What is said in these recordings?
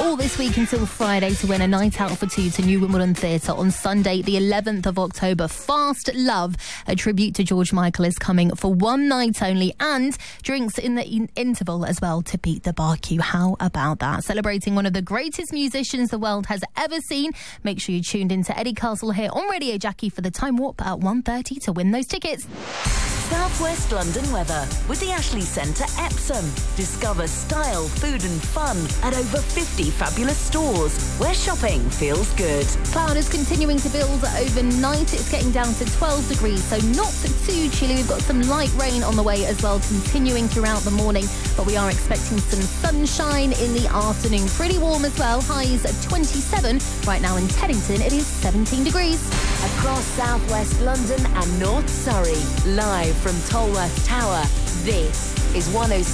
all this week until Friday to win a night out for two to New Wimbledon Theatre on Sunday, the 11th of October. Fast Love, a tribute to George Michael, is coming for one night only, and drinks in the interval as well to beat the bar queue. How about that? Celebrating one of the greatest musicians the world has ever seen. Make sure you tuned in to Eddie Castle here on Radio Jackie for the Time Warp at 1:30 to win those tickets. South West London weather with the Ashley Centre Epsom. Discover style, food and fun at over 50 fabulous stores where shopping feels good. Cloud is continuing to build overnight. It's getting down to 12 degrees, so not too chilly. We've got some light rain on the way as well, continuing throughout the morning, but we are expecting some sunshine in the afternoon. Pretty warm as well. Highs at 27. Right now in Teddington, it is 17 degrees. Across South West London and North Surrey, live from Tolworth Tower, this is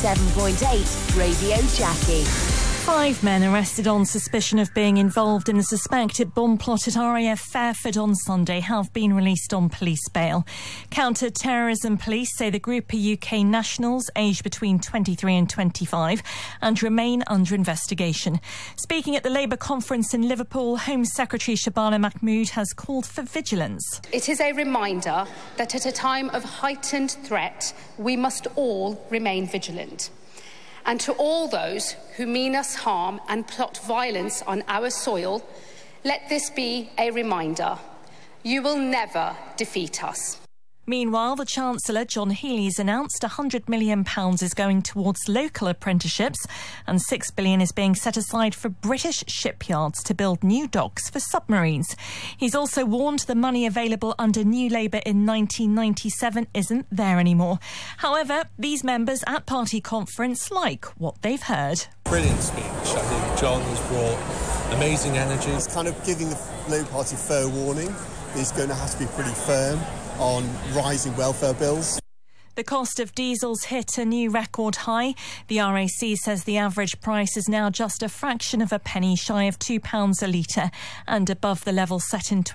107.8 Radio Jackie. 5 men arrested on suspicion of being involved in the suspected bomb plot at RAF Fairford on Sunday have been released on police bail. Counter-terrorism police say the group are UK nationals aged between 23 and 25 and remain under investigation. Speaking at the Labour conference in Liverpool, Home Secretary Shabana Mahmood has called for vigilance. It is a reminder that at a time of heightened threat, we must all remain vigilant. And to all those who mean us harm and plot violence on our soil, let this be a reminder. You will never defeat us. Meanwhile, the Chancellor, John Healey's announced £100 million is going towards local apprenticeships and £6 billion is being set aside for British shipyards to build new docks for submarines. He's also warned the money available under New Labour in 1997 isn't there anymore. However, these members at party conference like what they've heard. Brilliant speech. I think John has brought amazing energy. It's kind of giving the Labour Party fair warning. He's going to have to be pretty firm on rising welfare bills. The cost of diesel's hit a new record high. The RAC says the average price is now just a fraction of a penny shy of £2 a litre and above the level set in